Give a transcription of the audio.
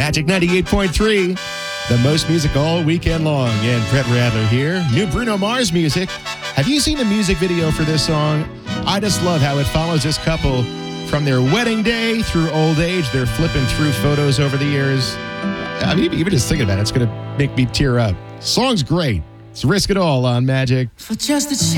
Magic 98.3, the most music all weekend long. And Brett Radler here. New Bruno Mars music. Have you seen the music video for this song? I just love how it follows this couple from their wedding day through old age. They're flipping through photos over the years. I mean, even just thinking about it, it's going to make me tear up. Song's great. It's Risk It All on Magic. For just a